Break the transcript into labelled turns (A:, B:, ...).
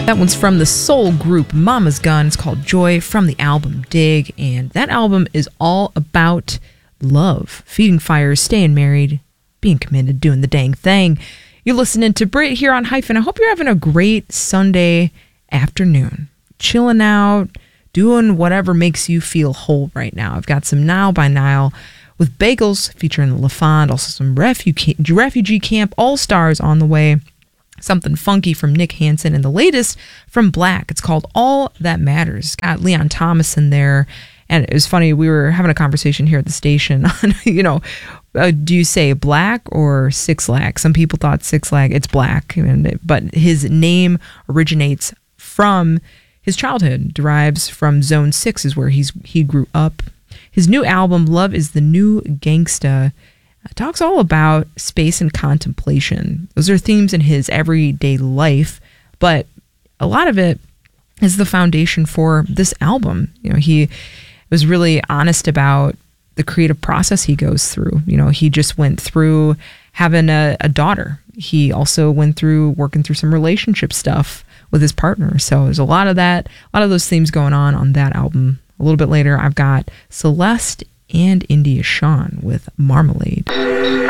A: That one's from the soul group Mama's Gun. It's called Joy from the album Dig. And that album is all about love, feeding fires, staying married, being committed, doing the dang thing. You're listening to Brit here on Hyphen. I hope you're having a great Sunday afternoon. Chilling out, doing whatever makes you feel whole right now. I've got some Nile by Nile with Bagels featuring LaFond, also some Refugee Camp All-Stars on the way. Something funky from Nick Hansen, and the latest from Black. It's called All That Matters. Got Leon Thomas in there. And it was funny, we were having a conversation here at the station on, do you say Black or Six Lag? Some people thought Six Lag, it's Black. But his name originates from his childhood, derives from Zone 6 is where he grew up. His new album, Love is the New Gangsta, talks all about space and contemplation. Those are themes in his everyday life, but a lot of it is the foundation for this album. He was really honest about the creative process he goes through. He just went through having a daughter. He also went through working through some relationship stuff with his partner. So there's a lot of those themes going on that album. A little bit later, I've got Celeste and India Shawn with Marmalade.